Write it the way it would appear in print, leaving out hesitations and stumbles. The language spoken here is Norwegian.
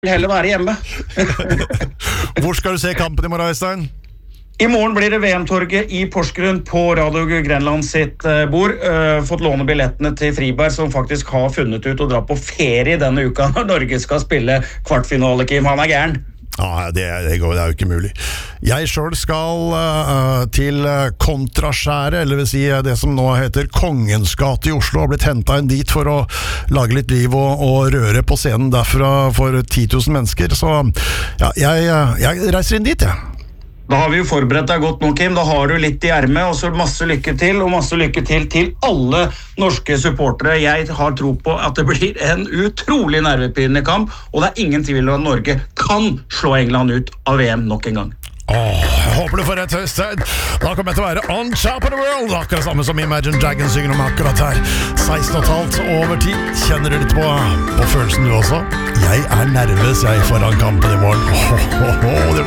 vil heller være hjemme. Hvor skal du se kampen I morgen, Øystein? I morgen blir det VM-torget I Porsgrunn på Radio Grenland sitt bord. Fått låne billettene til Friberg, som faktisk har funnet ut å dra på ferie denne uka når Norge skal spille kvartfinale, Kim. Han gæren. Ja, det er jo ikke mulig. Jeg selv skal til Kontraskjæret, eller vil si det som nå heter Kongens gate I Oslo, har blitt hentet inn dit for å lage litt liv og røre på scenen derfra for 10 000 mennesker. Så ja, jeg reiser inn dit, jeg. Da har vi jo forberedt deg godt nå, Kim. Da har du litt I ermet, og så masse lykke til, og masse lykke til alle norske supportere. Jeg har tro på at det blir en utrolig nervepirrende kamp, og det ingen tvil om at Norge kan slå England ut av VM nok en gang. Jeg håper du får rett, Øystein. Da kommer jeg til å være on top of the world, akkurat samme som Imagine Dragons synger om akkurat her. 16,5 over 10. Kjenner du litt på følelsen du også? Jeg nervøs, foran kampen I morgen. Det